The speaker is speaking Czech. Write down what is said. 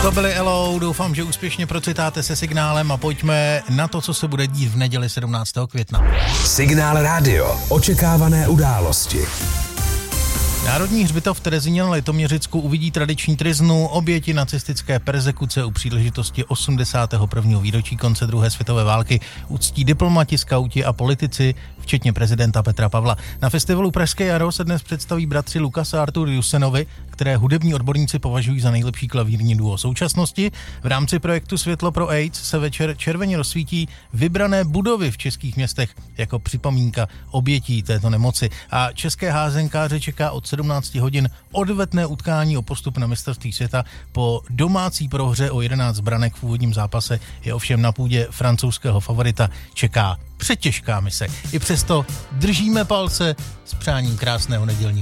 To byly Elo, doufám, že úspěšně procitáte se Signálem a pojďme na to, co se bude dít v neděli 17. května. Signál rádio. Očekávané události. Národní hřbitov v Terezíně na Litoměřicku uvidí tradiční tryznu, oběti nacistické perzekuce u příležitosti 81. výročí konce druhé světové války uctí diplomati, skauti a politici, včetně prezidenta Petra Pavla. Na festivalu Pražské jaro se dnes představí bratři Lukas a Artur Jusenovi, které hudební odborníci považují za nejlepší klavírní duo současnosti. V rámci projektu Světlo pro AIDS se večer červeně rozsvítí vybrané budovy v českých městech jako připomínka obětí této nemoci. A české házenkáře čeká od 17 hodin odvetné utkání o postup na mistrovství světa. Po domácí prohře o 11 branek v úvodním zápase je ovšem na půdě francouzského favorita čeká přetěžká mise. I přesto držíme palce s přáním krásného nedělního